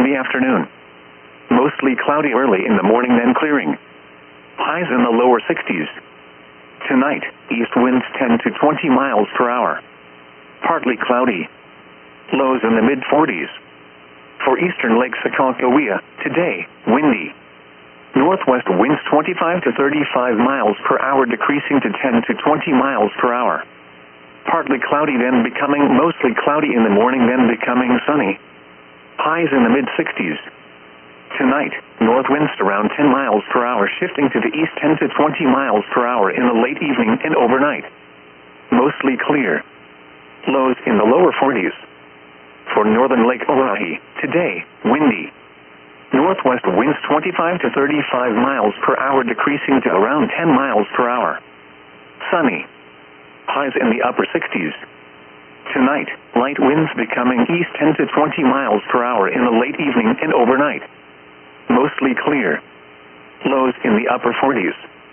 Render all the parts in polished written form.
the afternoon. Mostly cloudy early in the morning, then clearing. Highs in the lower 60s. Tonight, east winds 10 to 20 miles per hour. Partly cloudy. Lows in the mid-40s. For eastern Lake Sakakawea, today, windy. Northwest winds 25 to 35 miles per hour, decreasing to 10 to 20 miles per hour. Partly cloudy, then becoming mostly cloudy in the morning, then becoming sunny. Highs in the mid-60s. Tonight, north winds around 10 miles per hour, shifting to the east 10 to 20 miles per hour in the late evening and overnight. Mostly clear. Lows in the lower 40s. For northern Lake Oahe, today, windy. Northwest winds 25 to 35 miles per hour, decreasing to around 10 miles per hour. Sunny. Highs in the upper 60s. Tonight, light winds becoming east 10 to 20 miles per hour in the late evening and overnight. Mostly clear. Lows in the upper 40s.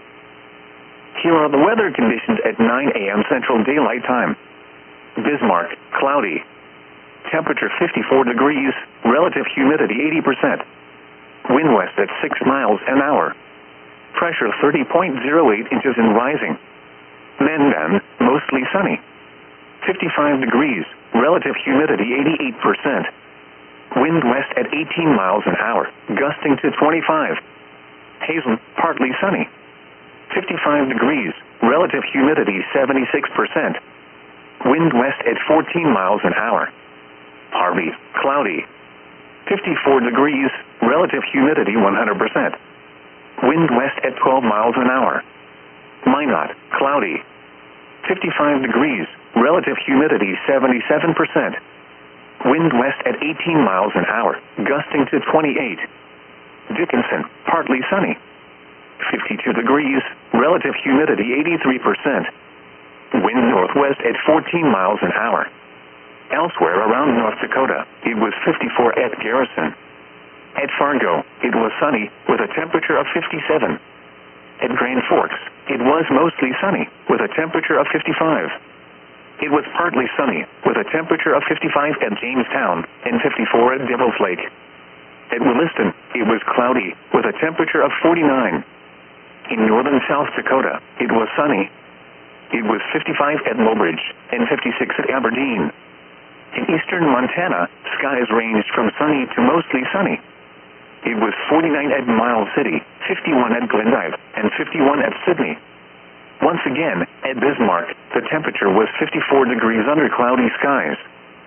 Here are the weather conditions at 9 a.m. Central Daylight Time. Bismarck, cloudy. Temperature 54 degrees, relative humidity 80%. Wind west at 6 miles an hour. Pressure 30.08 inches and rising. Mandan, mostly sunny. 55 degrees, relative humidity 88%. Wind west at 18 miles an hour, gusting to 25. Hazen, partly sunny. 55 degrees, relative humidity 76%. Wind west at 14 miles an hour. Harvey, cloudy. 54 degrees, relative humidity 100%. Wind west at 12 miles an hour. Minot, cloudy. 55 degrees, relative humidity 77%. Wind west at 18 miles an hour, gusting to 28. Dickinson, partly sunny. 52 degrees, relative humidity 83%. Wind northwest at 14 miles an hour. Elsewhere around North Dakota, it was 54 at Garrison. At Fargo, it was sunny, with a temperature of 57. At Grand Forks, it was mostly sunny, with a temperature of 55. It was partly sunny, with a temperature of 55 at Jamestown, and 54 at Devil's Lake. At Williston, it was cloudy, with a temperature of 49. In northern South Dakota, it was sunny. It was 55 at Mobridge, and 56 at Aberdeen. In eastern Montana, skies ranged from sunny to mostly sunny. It was 49 at Miles City, 51 at Glendive, and 51 at Sydney. Once again, at Bismarck, the temperature was 54 degrees under cloudy skies.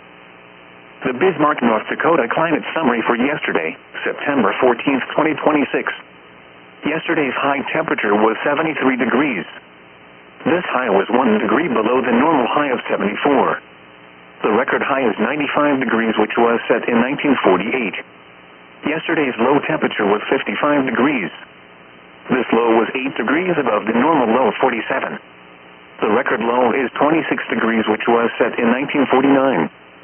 The Bismarck, North Dakota climate summary for yesterday, September 14, 2026. Yesterday's high temperature was 73 degrees. This high was 1 degree below the normal high of 74. The record high is 95 degrees, which was set in 1948. Yesterday's low temperature was 55 degrees. This low was 8 degrees above the normal low of 47. The record low is 26 degrees, which was set in 1949.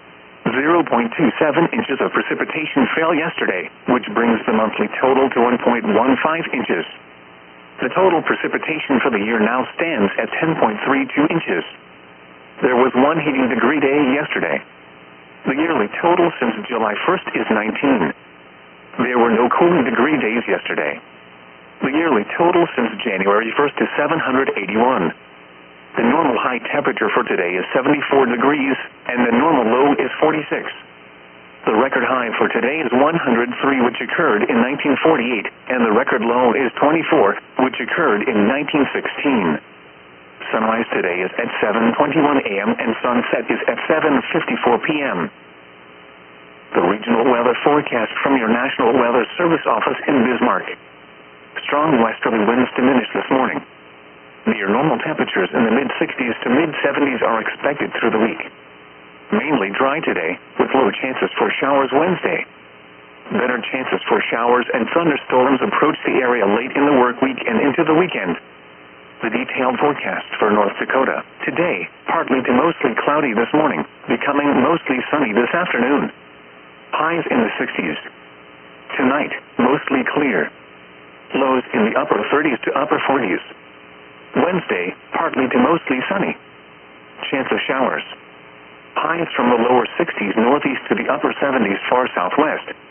0.27 inches of precipitation fell yesterday, which brings the monthly total to 1.15 inches. The total precipitation for the year now stands at 10.32 inches. There was one heating degree day yesterday. The yearly total since July 1st is 19. There were no cooling degree days yesterday. The yearly total since January 1st is 781. The normal high temperature for today is 74 degrees, and the normal low is 46. The record high for today is 103, which occurred in 1948, and the record low is 24, which occurred in 1916. Sunrise today is at 7:21 a.m. and sunset is at 7:54 p.m. The regional weather forecast from your National Weather Service office in Bismarck. Strong westerly winds diminish this morning. Near normal temperatures in the mid-60s to mid-70s are expected through the week. Mainly dry today, with low chances for showers Wednesday. Better chances for showers and thunderstorms approach the area late in the work week and into the weekend. The detailed forecast for North Dakota. Today, partly to mostly cloudy this morning, becoming mostly sunny this afternoon. Highs in the 60s. Tonight, mostly clear. Lows in the upper 30s to upper 40s. Wednesday, partly to mostly sunny. Chance of showers. Highs from the lower 60s northeast to the upper 70s far southwest.